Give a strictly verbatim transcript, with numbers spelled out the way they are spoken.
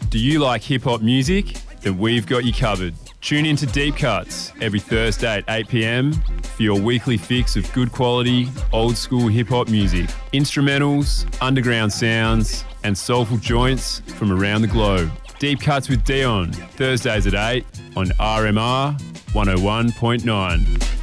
Do you like hip-hop music? Then we've got you covered. Tune in to Deep Cuts every Thursday at eight p.m. for your weekly fix of good quality, old-school hip-hop music, instrumentals, underground sounds, and soulful joints from around the globe. Deep Cuts with Dion, Thursdays at eight on R M R one oh one point nine.